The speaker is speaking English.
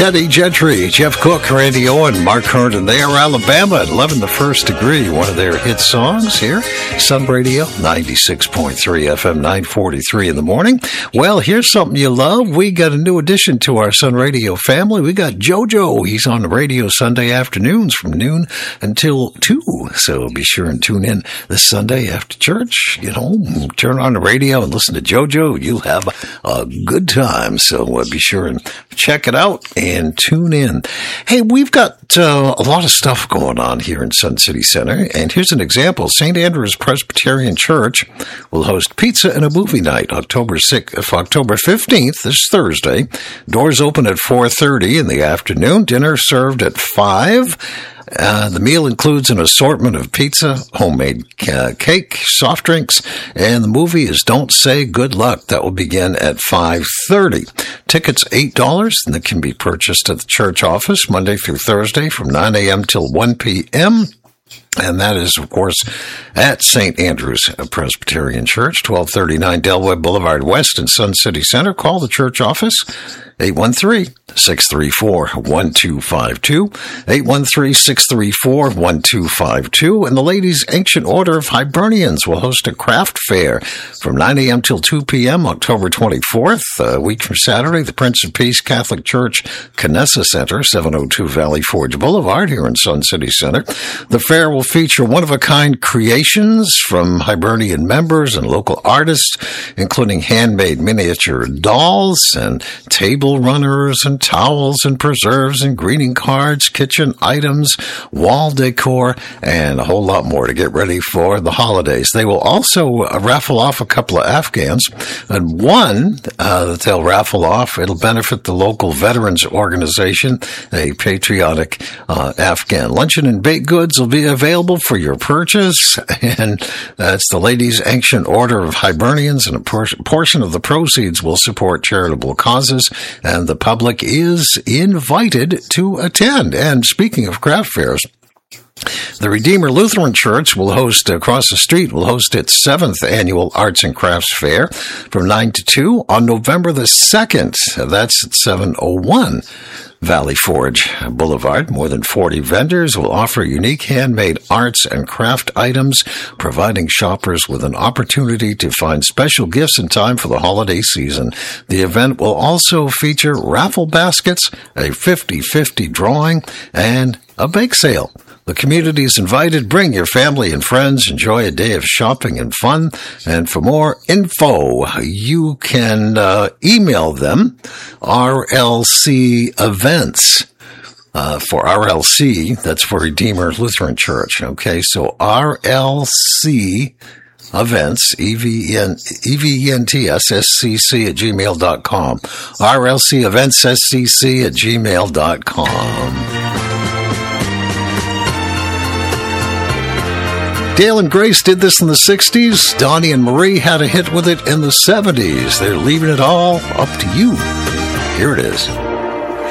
Teddy Gentry, Jeff Cook, Randy Owen, Mark Herndon. They are Alabama at 11 the First Degree, one of their hit songs here. Sun Radio, 96.3 FM, 943 in the morning. Well, here's something you love. We got a new addition to our Sun Radio family. We got JoJo. He's on the radio Sunday afternoons from noon until 2. So be sure and tune in this Sunday after church. Get home, turn on the radio and listen to JoJo. You'll have a good time. So be sure and check it out and tune in. Hey, we've got a lot of stuff going on here in Sun City Center, and here's an example. St. Andrew's Presbyterian Church will host pizza and a movie night October 15th, this Thursday. Doors open at 4:30 in the afternoon. Dinner served at 5. The meal includes an assortment of pizza, homemade cake, soft drinks, and the movie is Don't Say Good Luck. That will begin at 5:30. Tickets $8, and they can be purchased at the church office Monday through Thursday from 9 a.m. till 1 p.m., and that is, of course, at St. Andrew's Presbyterian Church, 1239 Delaware Boulevard West in Sun City Center. Call the church office, 813-634-1252, 813-634-1252. And the Ladies' Ancient Order of Hibernians will host a craft fair from 9 a.m. till 2 p.m. October 24th, a week from Saturday. The Prince of Peace Catholic Church Canessa Center, 702 Valley Forge Boulevard here in Sun City Center. The fair will feature one-of-a-kind creations from Hibernian members and local artists, including handmade miniature dolls and table runners and towels and preserves and greeting cards, kitchen items, wall decor, and a whole lot more to get ready for the holidays. They will also raffle off a couple of Afghans, and one that they'll raffle off, it'll benefit the local veterans organization, a patriotic Afghan luncheon and baked goods will be available for your purchase, and that's the Ladies' Ancient Order of Hibernians, and a portion of the proceeds will support charitable causes, and the public is invited to attend. And speaking of craft fairs, the Redeemer Lutheran Church will host, across the street, will host its 7th annual Arts and Crafts Fair from 9 to 2 on November the 2nd. That's at 701 Valley Forge Boulevard. More than 40 vendors will offer unique handmade arts and craft items, providing shoppers with an opportunity to find special gifts in time for the holiday season. The event will also feature raffle baskets, a 50-50 drawing, and a bake sale. The community is invited. Bring your family and friends. Enjoy a day of shopping and fun. And for more info, you can email them, RLC Events. For RLC, that's for Redeemer Lutheran Church. Okay, so RLC Events, EVENTSSCC@gmail.com. RLC Events SCC@gmail.com. Dale and Grace did this in the 60s. Donnie and Marie had a hit with it in the 70s. They're leaving it all up to you. Here it is.